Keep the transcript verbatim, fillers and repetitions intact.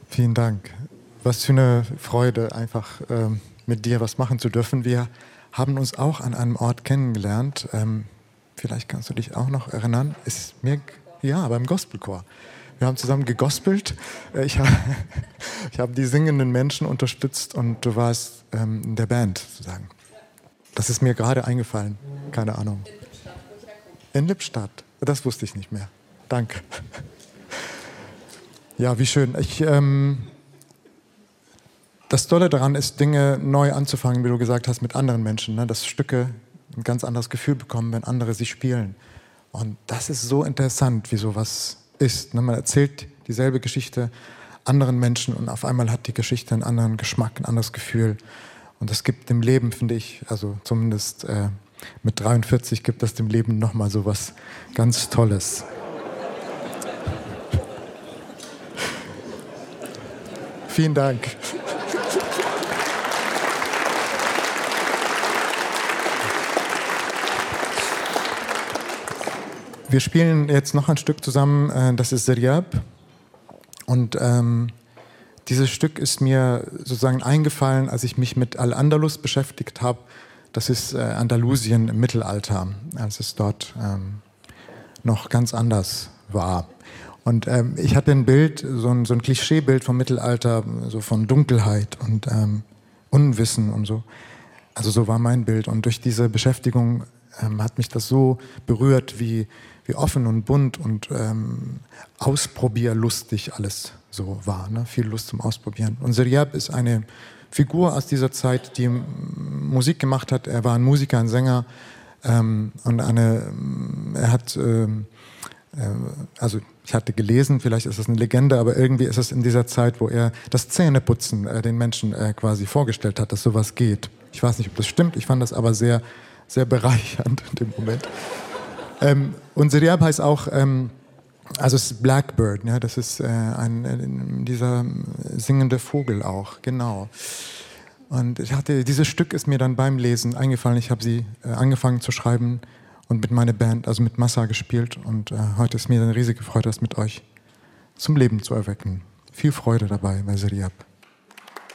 Vielen Dank. Was für eine Freude, einfach ähm, mit dir was machen zu dürfen. Wir haben uns auch an einem Ort kennengelernt. Ähm, vielleicht kannst du dich auch noch erinnern. Ist mir, ja, beim Gospelchor. Wir haben zusammen gegospelt. Äh, Ich, ha ich habe die singenden Menschen unterstützt und du warst ähm, in der Band sozusagen. Das ist mir gerade eingefallen. Keine Ahnung. In Lippstadt, wo ich herkomme. In Lippstadt. Das wusste ich nicht mehr. Danke. Ja, wie schön. Ich, ähm, das Tolle daran ist, Dinge neu anzufangen, wie du gesagt hast, mit anderen Menschen. Ne? Dass Stücke ein ganz anderes Gefühl bekommen, wenn andere sie spielen. Und das ist so interessant, wie sowas ist. Ne? Man erzählt dieselbe Geschichte anderen Menschen und auf einmal hat die Geschichte einen anderen Geschmack, ein anderes Gefühl. Und das gibt dem Leben, finde ich, also zumindest äh, mit dreiundvierzig gibt das dem Leben nochmal so was ganz Tolles. Vielen Dank. Wir spielen jetzt noch ein Stück zusammen, das ist Seryab. Und ähm, dieses Stück ist mir sozusagen eingefallen, als ich mich mit Al-Andalus beschäftigt habe. Das ist äh, Andalusien im Mittelalter, als es dort ähm, noch ganz anders war. Und ähm, ich hatte ein Bild, so ein, so ein Klischeebild vom Mittelalter, so von Dunkelheit und ähm, Unwissen und so. Also so war mein Bild. Und durch diese Beschäftigung ähm, hat mich das so berührt, wie, wie offen und bunt und ähm, ausprobierlustig alles so war. Ne? Viel Lust zum Ausprobieren. Und Seryab ist eine Figur aus dieser Zeit, die Musik gemacht hat. Er war ein Musiker, ein Sänger. Ähm, und eine, er hat... Ähm, Also ich hatte gelesen, vielleicht ist das eine Legende, aber irgendwie ist es in dieser Zeit, wo er das Zähneputzen äh, den Menschen äh, quasi vorgestellt hat, dass sowas geht. Ich weiß nicht, ob das stimmt, ich fand das aber sehr, sehr bereichernd in dem Moment. Ähm, und Seryab heißt auch, ähm, also es ist Blackbird, ja, das ist äh, ein, äh, dieser singende Vogel auch, genau. Und ich hatte, dieses Stück ist mir dann beim Lesen eingefallen, ich habe sie äh, angefangen zu schreiben, und mit meiner Band, also mit Massa gespielt. Und äh, heute ist mir eine riesige Freude, das mit euch zum Leben zu erwecken. Viel Freude dabei bei Seryab.